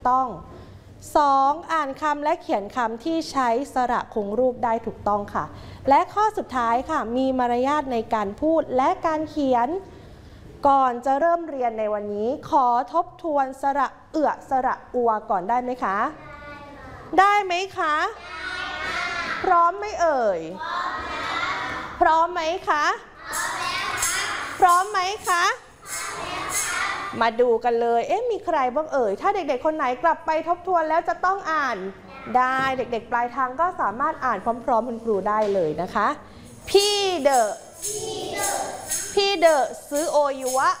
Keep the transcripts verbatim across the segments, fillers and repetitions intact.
ต้อง สอง อ่านคำและเขียนคำที่ใช้สระคงรูปได้ถูกต้องค่ะและข้อสุดท้ายค่ะมีมารยาทในการพูดและการเขียนก่อนจะเริ่มเรียนในวันนี้ขอทบทวนสระเอื้อสระอัวก่อนได้ไหมคะได้ไหมคะพร้อมไหมเอ่ยพร้อมไหมคะพร้อมไหมคะมาดูกันเลยเอ๊ะมีใครบ้างเอ่ยถ้าเด็กๆคนไหนกลับไปทบทวนแล้วจะต้องอ่านได้เด็กๆปลายทางก็สามารถอ่านพร้อมๆคุณครูได้เลยนะคะพี่เดอะพี่เดอะซื้อโอยัว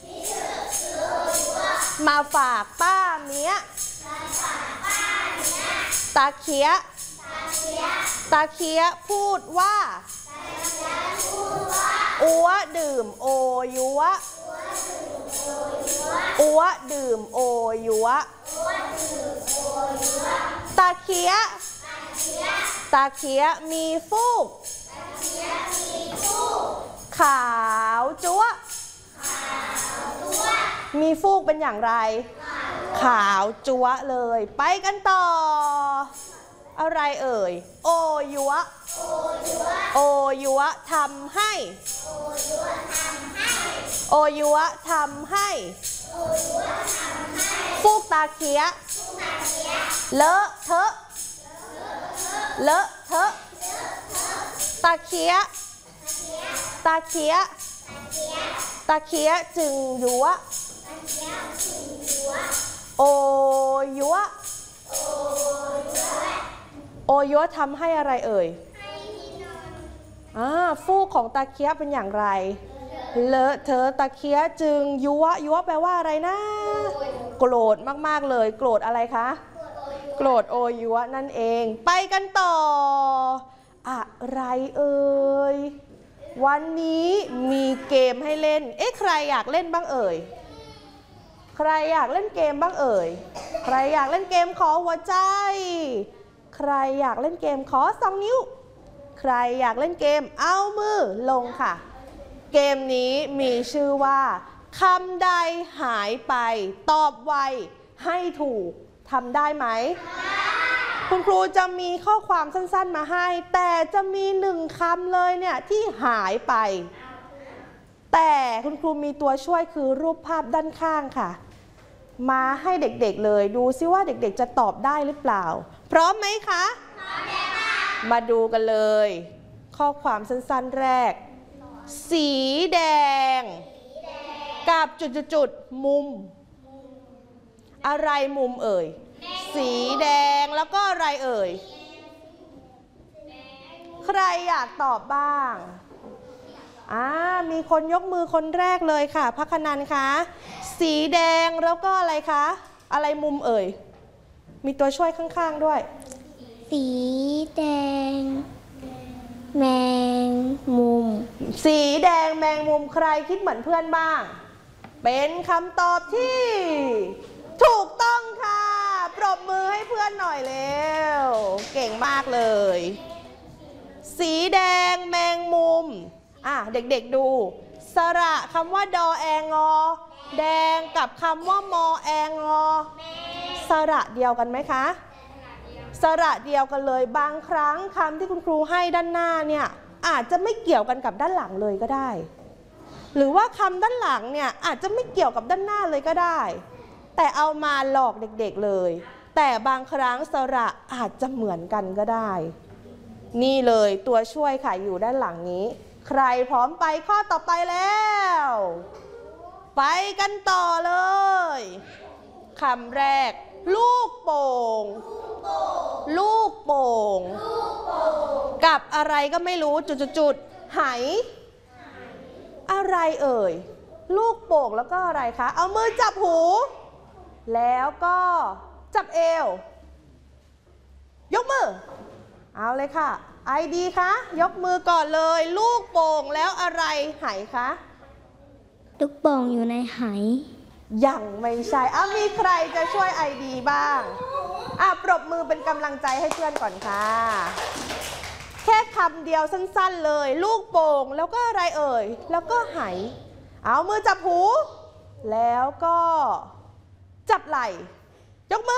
มาฝากป้าเมียตาเคียตาเคียพูดว่าอัวดื่มโอยัวอัวดื่มโอยัวตาเคียตาเคียมีฟูกขาวจั๊วมีฟูกเป็นอย่างไรขาวจั๊วเลยไปกันต่ออะไรเอ่ยโอยัวโอยัวทำให้โอยัวทำให้ฟูกตาเคียเลอะเทอะเลอะเทอะตาเคียตาเคียตาเคียจึงยัวโอยัวโอยัวทำให้อะไรเอ่ยอ่าฟูกของตาเคียเป็นอย่างไรเลอะเทอะตาเคียจึงยัวยัวแปลว่าอะไรนะโกรธมากๆเลยโกรธอะไรคะโกรธโอยัวนั่นเองไปกันต่ออะไรเอ่ยวันนี้มีเกมให้เล่นเอ๊ะใครอยากเล่นบ้างเอ่ยใครอยากเล่นเกมบ้างเอ่ยใครอยากเล่นเกมขอหัวใจใครอยากเล่นเกมขอสองนิ้วใครอยากเล่นเกมเอามือลงค่ะเกมนี้มีชื่อว่าคำใดหายไปตอบไวให้ถูกทำได้ไหมคุณครูจะมีข้อความสั้นๆมาให้แต่จะมีหนึ่งคำเลยเนี่ยที่หายไปแต่คุณครูมีตัวช่วยคือรูปภาพด้านข้างค่ะมาให้เด็กๆเลยดูซิว่าเด็กๆจะตอบได้หรือเปล่าพร้อมไหมคะพร้อมแล้วค่ะมาดูกันเลยข้อความสั้นๆแรกสีแดงกับจุดๆมุมอะไรมุมเอ่ยสีแดงแล้วก็อะไรเอ่ยใครอยากตอบบ้างอ่ามีคนยกมือคนแรกเลยค่ะพักนันท์คะสีแดงแล้วก็อะไรคะอะไรมุมเอ่ยมีตัวช่วยข้างๆด้วยสีแดงแมงมุมสีแดงแมงมุมใครคิดเหมือนเพื่อนบ้างเป็นคำตอบที่ถูกต้องค่ะปรบมือให้เพื่อนหน่อยเร็วเก่งมากเลยสีแดงแมงมุมอ่ะเด็กๆดูสระคำว่าดอแองอแดงกับคำว่ามอแองอสระเดียวกันไหมคะสระเดียวกันเลยบางครั้งคำที่คุณครูให้ด้านหน้าเนี่ยอาจจะไม่เกี่ยวกันกับด้านหลังเลยก็ได้หรือว่าคำด้านหลังเนี่ยอาจจะไม่เกี่ยวกับด้านหน้าเลยก็ได้แต่เอามาหลอกเด็กๆเลยแต่บางครั้งสระอาจจะเหมือนกันก็ได้นี่เลยตัวช่วยค่ะอยู่ด้านหลังนี้ใครพร้อมไปข้อต่อไปแล้วไปกันต่อเลยคำแรกลูกโป่งลูกโป่งกับอะไรก็ไม่รู้จุดๆไหอะไรเอ่ยลูกโป่งแล้วก็อะไรคะเอามือจับหูแล้วก็จับเอวยกมือเอาเลยค่ะไอดีคะยกมือก่อนเลยลูกโป่งแล้วอะไรไหคะลูกโป่งอยู่ในไหยังไม่ใช่อ่ะมีใครจะช่วยไอดีบ้างอ่ะปรบมือเป็นกำลังใจให้เพื่อนก่อนค่ะแค่คำเดียวสั้นๆเลยลูกโป่งแล้วก็อะไรเอ่ยแล้วก็ไหเอามือจับหูแล้วก็จับไหล่ยกมือ